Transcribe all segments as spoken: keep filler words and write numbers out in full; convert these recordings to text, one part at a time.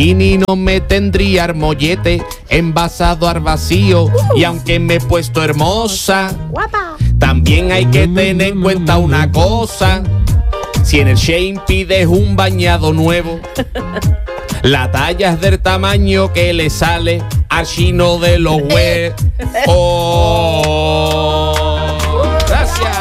bikini no me tendría el mollete envasado al vacío. Y aunque me he puesto hermosa, Guapa. también hay que tener en cuenta una cosa. Si en el Shein pides un bañado nuevo, la talla es del tamaño que le sale al chino de los huevos. Oh, gracias.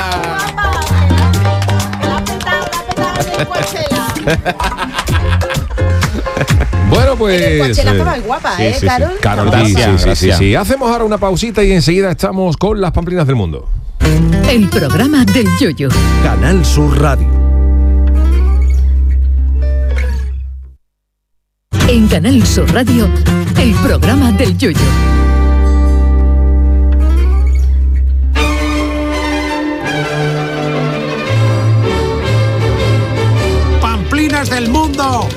Bueno, pues. Coachella estaba guapa, sí, ¿eh, sí, Carol? sí. Carol, Gracias, sí, sí, sí, gracias. sí. Hacemos ahora una pausita y enseguida estamos con las pamplinas del mundo. El programa del Yoyo. Canal Sur Radio. En Canal Sur Radio, el programa del Yoyo. ¡Pamplinas del mundo!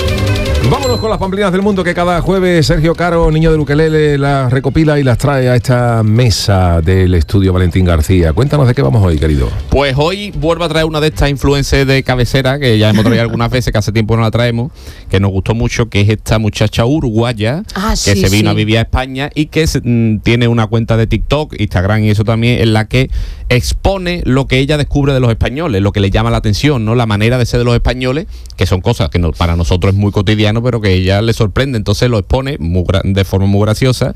Vámonos con las pamplinas del mundo que cada jueves Sergio Caro, niño del ukelele, las recopila y las trae a esta mesa del estudio Valentín García. Cuéntanos de qué vamos hoy, querido. Pues hoy vuelvo a traer una de estas influencers de cabecera que ya hemos traído algunas veces, que hace tiempo no la traemos, que nos gustó mucho, que es esta muchacha uruguaya Ah, que sí, se vino sí. a vivir a España y que se, mm, tiene una cuenta de TikTok, Instagram y eso también, en la que expone lo que ella descubre de los españoles, lo que le llama la atención, ¿no? La manera de ser de los españoles, que son cosas que no, para nosotros es muy cotidiano, pero que a ella le sorprende, entonces lo expone muy, de forma muy graciosa.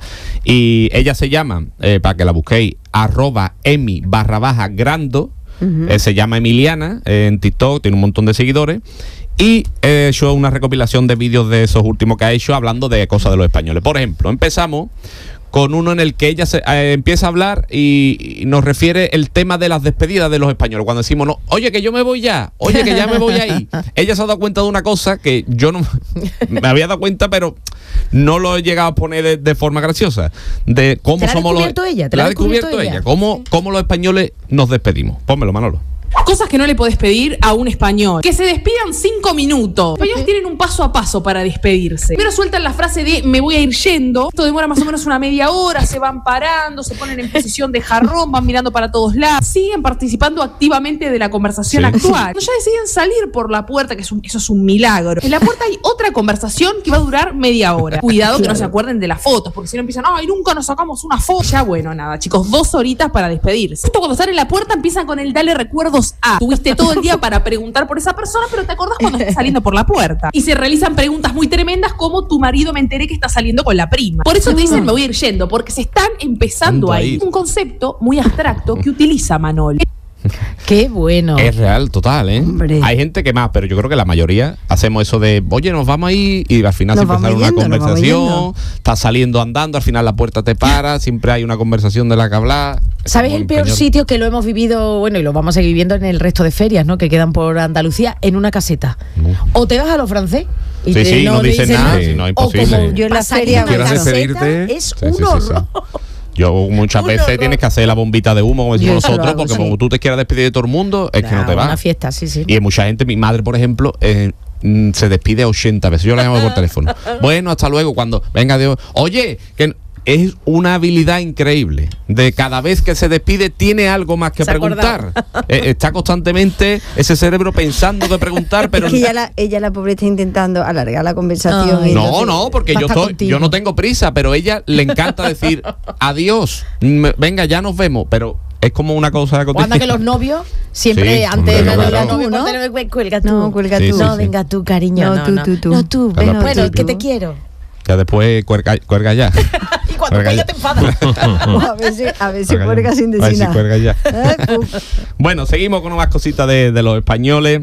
Y ella se llama, eh, para que la busquéis, arroba emi barra baja grando. Uh-huh. eh, se llama Emiliana, eh, en TikTok, tiene un montón de seguidores. Y he hecho una recopilación de vídeos de esos últimos que ha hecho hablando de cosas de los españoles. Por ejemplo, empezamos con uno en el que ella se, eh, empieza a hablar y, y nos refiere el tema de las despedidas de los españoles. Cuando decimos, no, oye, que yo me voy ya, oye, que ya me voy ahí. Ella se ha dado cuenta de una cosa que yo no me había dado cuenta, pero no lo he llegado a poner de, de forma graciosa. De cómo ¿Te la ha somos los. descubierto ella? ¿Te la la ha ha descubierto descubierto ella? ella. Cómo, cómo los españoles nos despedimos. Pónmelo, Manolo. Cosas que no le podés pedir a un español. Que se despidan cinco minutos. Los españoles tienen un paso a paso para despedirse. Primero sueltan la frase de me voy a ir yendo. Esto demora más o menos una media hora. Se van parando, se ponen en posición de jarrón, van mirando para todos lados. Siguen participando activamente de la conversación Sí. actual. Cuando ya deciden salir por la puerta, que es un- eso es un milagro. En la puerta hay otra conversación que va a durar media hora. Cuidado que no se acuerden de las fotos, porque si no empiezan, ay, nunca nos sacamos una foto. Ya bueno, nada, chicos, dos horitas para despedirse. Justo cuando están en la puerta empiezan con el dale recuerdos a. Tuviste todo el día para preguntar por esa persona, pero te acordás cuando estás saliendo por la puerta. Y se realizan preguntas muy tremendas como tu marido me enteré que está saliendo con la prima. Por eso te dicen me voy a ir yendo, porque se están empezando Tanto ahí. ahí. Un concepto muy abstracto que utiliza Manol. Qué bueno. Es real, total, ¿eh? Hombre. Hay gente que más, pero yo creo que la mayoría hacemos eso de, oye, nos vamos ahí, y al final Nos siempre vamos sale una yendo, nos vamos conversación, yendo. estás saliendo andando, al final la puerta te para, siempre hay una conversación de la que hablar. ¿Sabes Como el peor español. sitio que lo hemos vivido, bueno, y lo vamos a seguir viviendo en el resto de ferias, ¿no? Que quedan por Andalucía, en una caseta. No. O te vas a lo francés y Sí, te- sí, no dicen dicen nada, sí, no, o imposible. como yo en la Pa' salir feria de de la ¿Quieres caseta, despedirte? es Sí, un sí, sí, sí. horror. Yo muchas Un veces horror. tienes que hacer la bombita de humo, como decimos Yo eso lo nosotros, hago, porque sí. como tú te quieras despedir de todo el mundo, es que no te Una vas. fiesta, sí, sí. Y hay mucha gente, mi madre, por ejemplo, eh, mm, se despide ochenta veces. Yo la llamo por teléfono. Bueno, hasta luego. Cuando venga Dios. Oye, que es una habilidad increíble. De cada vez que se despide, tiene algo más que Se ha preguntar. Eh, está constantemente ese cerebro pensando de preguntar, pero. Es que ella la, ella la pobre está intentando alargar la conversación. Ay. y No, entonces no, porque va a yo estar estoy, contigo. yo no tengo prisa, pero a ella le encanta decir adiós. Me- venga, ya nos vemos, pero es como una cosa O anda que los novios siempre Sí, antes hombre, de la claro. novia, Tú, novio, ¿no? ponte- cu- cuelga tú. No, cuelga Sí, tú. sí, No, sí. venga tú, cariño. No, No, tú, no. tú, tú. No, tú. Claro, Bueno, tú, que tú. te quiero. Ya después cuelga, cuelga ya. Y cuando Cuelga cuelga ya. te enfadas. a ver si, a ver si Cuelga cuelga ya. sin A ver decir si nada. cuelga ya. Eh, pum. Bueno, seguimos con más cositas de, de los españoles.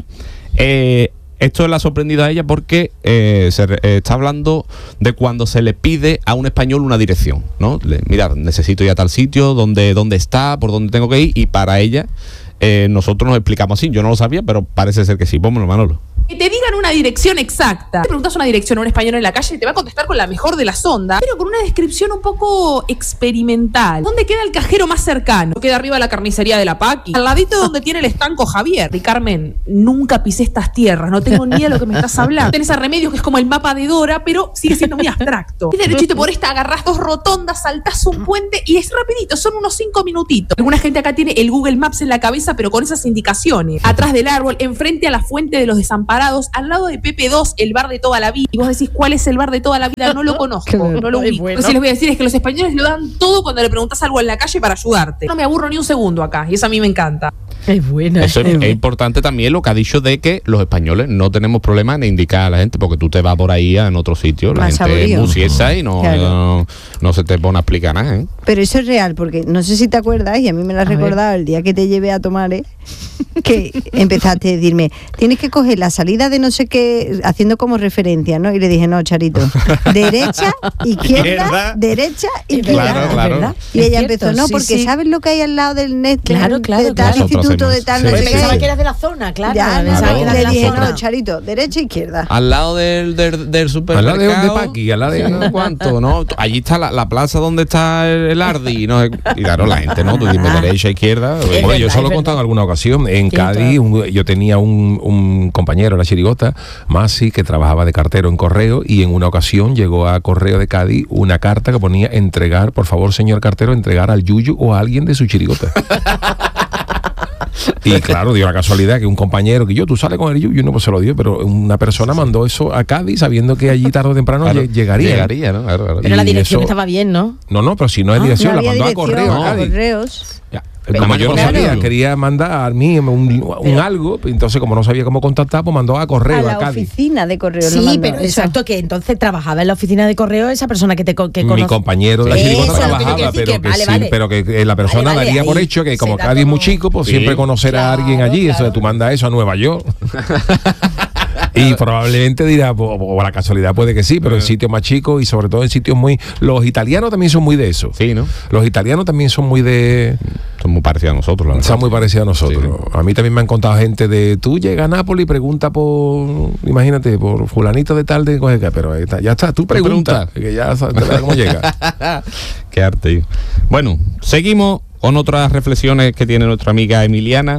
Eh, esto le ha sorprendido a ella porque eh, se re- eh, está hablando de cuando se le pide a un español una dirección, ¿no? Le, mira, necesito ir a tal sitio, dónde, dónde está, por dónde tengo que ir, y para ella eh, nosotros nos explicamos así. Yo no lo sabía, pero parece ser que sí. Pónmelo, Manolo. Que te digan una dirección exacta. Te preguntas una dirección a un español en la calle y te va a contestar con la mejor de las ondas, pero con una descripción un poco experimental. ¿Dónde queda el cajero más cercano? Queda arriba de la carnicería de la Paqui, al ladito donde tiene el estanco Javier. Y Carmen, nunca pisé estas tierras, no tengo ni idea de lo que me estás hablando. Tenés a Remedios, que es como el mapa de Dora, pero sigue siendo muy abstracto. Y derechito por esta agarrás dos rotondas, saltás un puente y es rapidito, son unos cinco minutitos. Alguna gente acá tiene el Google Maps en la cabeza mesa, pero con esas indicaciones. Atrás del árbol, enfrente a la fuente de los desamparados, al lado de Pepe dos, el bar de toda la vida. Y vos decís, ¿cuál es el bar de toda la vida? No lo conozco, no lo ubico. Bueno. Lo que sí les voy a decir es que los españoles lo dan todo cuando le preguntas algo en la calle para ayudarte. No me aburro ni un segundo acá, y eso a mí me encanta. Es buena. Eso es, es importante también lo que ha dicho de que los españoles no tenemos problema en indicar a la gente, porque tú te vas por ahí en otro sitio, la Más gente es aburrido. muy siesa y no, Claro. no, no se te pone a explicar nada, ¿eh? Pero eso es real, porque no sé si te acuerdas, y a mí me lo has A ver. recordado el día que te llevé a tomar, ¿eh? Que empezaste a decirme, tienes que coger la salida de no sé qué, haciendo como referencia, ¿no? Y le dije, no, Charito, derecha, izquierda, Izquierda. derecha, Es izquierda. Claro, claro. ¿verdad? Y Es ella cierto, empezó, no, sí, porque sí. ¿sabes lo que hay al lado del net? Claro, claro, de tal claro. instituto, Nosotros de tal, hacemos- no Sí, sé sí, qué. Pensaba que era de la zona, claro. Ya, pensaba claro. que era le de la dije, zona. no, Charito, derecha, izquierda. Al lado del, del, del Al supermercado. lado de, de Paqui, al lado de... no sé cuánto, ¿no? Allí está la, la plaza donde está el, el Ardi, ¿no? Y claro, la gente, ¿no? Tú dime derecha, izquierda. Es Bueno, yo verdad, eso lo es he contado en verdad. alguna ocasión. En Sí, Cádiz, claro. un- yo tenía un, un compañero en la chirigota, Masi, que trabajaba de cartero en correo, y en una ocasión llegó a Correo de Cádiz una carta que ponía entregar, por favor, señor cartero, entregar al Yuyu o a alguien de su chirigota. Y claro, dio la casualidad que un compañero que yo, tú sales con el Yuyu, no, pues se lo dio, pero una persona mandó eso a Cádiz sabiendo que allí tarde o temprano Claro, lle- llegaría. Llegaría, ¿no? Claro, claro. Pero la Y dirección eso- estaba bien, ¿no? No, no, pero si no es Ah, dirección, No la había mandó a dirección, correo a a Cádiz. correos. Ya. Pero Como yo no claro. sabía, quería mandar a mí un, un Pero- algo, entonces como no sabía cómo contactar, pues mandó a correo A a, la Cádiz. oficina de correos. lo Sí, mandó, pero eso. exacto, que entonces trabajaba en la oficina de correo esa persona que te co- que Mi conoce. compañero de la Sí, chirigota eso es lo que yo trabajaba, quiero decir, pero que que, vale, sí, vale. pero que eh, la persona Vale, vale, daría por ahí hecho que se como da Cádiz es muy como- chico, pues Sí. siempre conocerá a alguien Claro, allí, eso claro. de tú mandas eso a Nueva York. Y probablemente dirá, o, o la casualidad puede que sí, pero en sitios más chicos y sobre todo en sitios muy... Los italianos también son muy de eso. Sí, ¿no? Los italianos también son muy de... Son muy parecidos a nosotros, la verdad. Son muy parecidos a nosotros. Sí. A mí también me han contado gente de... Tú llegas a Nápoles y pregunta por... Imagínate, por fulanito de tal, de... Pero ahí está, ya está, tú pregunta, pregunta. que ya sabes cómo llega. Qué arte. Tío. Bueno, seguimos con otras reflexiones que tiene nuestra amiga Emiliana.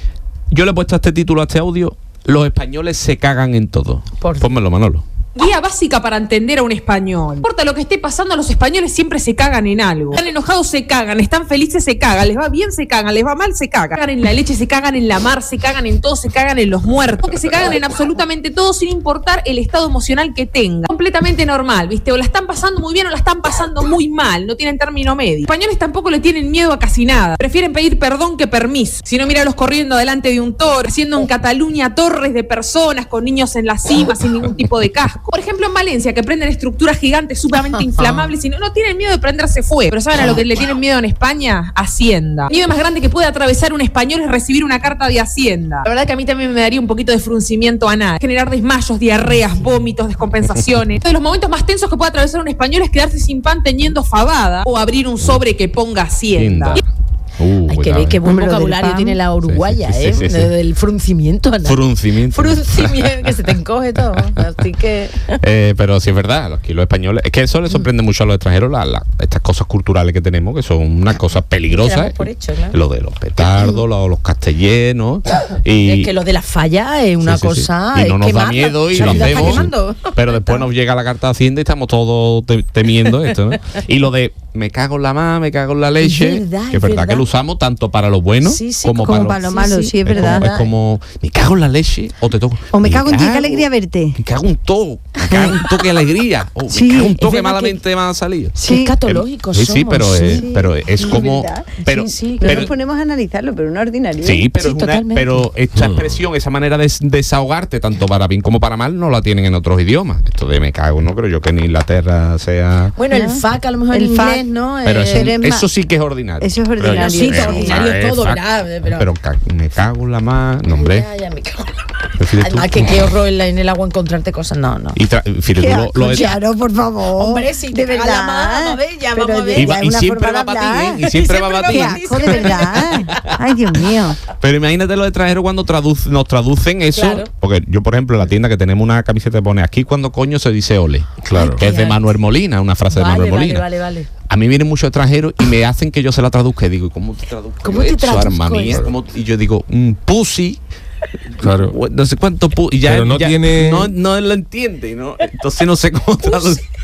Yo le he puesto este título a este audio: los españoles se cagan en todo. Por- Pónmelo, Manolo. Guía básica para entender a un español. No importa lo que esté pasando, los españoles siempre se cagan en algo. Están enojados, se cagan. Están felices, se cagan. Les va bien, se cagan. Les va mal, se cagan. Se cagan en la leche, se cagan en la mar, se cagan en todo, se cagan en los muertos. Porque se cagan en absolutamente todo sin importar el estado emocional que tengan. Completamente normal, ¿viste? O la están pasando muy bien o la están pasando muy mal. No tienen término medio. Los españoles tampoco le tienen miedo a casi nada. Prefieren pedir perdón que permiso. Si no, míralos corriendo delante de un toro, haciendo en Cataluña torres de personas con niños en la cima sin ningún tipo de casco. Por ejemplo, en Valencia, que prenden estructuras gigantes sumamente inflamables y no, no tienen miedo de prenderse fuego. Pero ¿saben a lo que le tienen miedo en España? Hacienda. El miedo más grande que puede atravesar un español es recibir una carta de Hacienda. La verdad que a mí también me daría un poquito de fruncimiento anal. Generar desmayos, diarreas, vómitos, descompensaciones. Uno de los momentos más tensos que puede atravesar un español es quedarse sin pan teniendo fabada o abrir un sobre que ponga Hacienda. Hacienda. Uh, Hay que cuidado, ver qué eh. buen Hombre, lo del vocabulario pan. tiene la uruguaya, Sí, sí, ¿eh? sí, sí, sí. Del fruncimiento. Ana. Fruncimiento. Fruncimiento, que se te encoge todo. Así que... Eh, pero sí es verdad, aquí los españoles, es que eso les sorprende mucho a los extranjeros, la- la- estas cosas culturales que tenemos, que son unas cosas peligrosas. Damos por hecho, claro. Lo de los petardos, lo- los castellenos. Y, Es que lo de la falla es una sí, sí, sí. cosa... Y es no nos da quemarla. miedo y La lo vida está hacemos. quemando. Pero después nos llega la carta de Hacienda y estamos todos te- temiendo esto, ¿no? Y lo de me cago en la ma, me cago en la leche, Es verdad, que es es verdad, verdad. que lo usamos tanto para lo bueno Sí, sí, como, Como para para lo lo malo, sí, es es verdad. como, es como, me cago en la leche o te toco. O me cago en ti, qué alegría verte. Me cago en todo, me cago en toque de alegría. O Sí, me cago en es todo que verdad malamente me ha salido. Qué Sí. escatológicos Sí, sí, somos, pero es, sí. pero es Sí, como, ¿verdad? pero, Sí, sí, No pero- nos ponemos a analizarlo, pero una ordinaria. sí, pero, Sí, es una- totalmente. pero esta expresión, esa manera de desahogarte tanto para bien como para mal, no la tienen en otros idiomas. Esto de me cago, no creo yo que en Inglaterra sea. Bueno, el ¿No? fac a lo mejor El en fac, inglés, ¿no? Pero Eh, eso, pero es más- eso sí que es ordinario. Eso es Pero yo ordinario. Sí, pero, ordinario eh, todo, fac- ¿verdad? Pero- Pero ca- me cago en la más. No, hombre. Ya, ya me cago en la mar. Fíjate tú. Además, que qué horror en, la- en el agua encontrarte cosas. No, no. Y tra- fíjate Qué tú, lo- lo asco, de- Charo, por favor. Hombre, si te de caga la verdad. mano, vamos a ver, ya Pero vamos a ver. de- Y va- ya es y una siempre forma va de para ti, hablar. ¿eh? Y siempre va para Qué ti. asco, de verdad. Ay, Dios mío. Pero imagínate los extranjeros cuando traduc- nos traducen eso. Claro. Porque yo, por ejemplo, en la tienda que tenemos una camiseta que pone aquí cuando coño se dice ole. Claro. Que es de Manuel Molina, una frase de Vale, Manuel vale, Molina. vale, vale. A mí vienen muchos extranjeros y me hacen que yo se la traduzca. Y digo, ¿y ¿cómo te traduzco ¿Cómo yo te esto, traduzco arma mía? eso? ¿Cómo- Y yo digo, un pussy. Claro. o- No sé cuánto pu- y ya, Pero no ya tiene- no, no lo entiende, ¿no? Entonces no sé cómo traducir.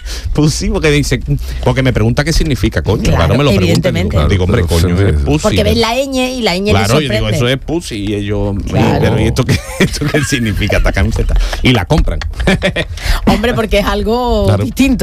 Pussy, porque dice, porque me pregunta qué significa, coño. Claro, Claro, me lo pregunta. evidentemente. Digo, digo, hombre, Pero coño, se- es pussy. Porque ves la ñ y la ñ Claro, le yo digo, sorprende. eso es pussy. Y ellos, Claro. pero ¿y esto qué, esto qué significa esta camiseta? Y la compran. Hombre, porque es algo Claro. distinto.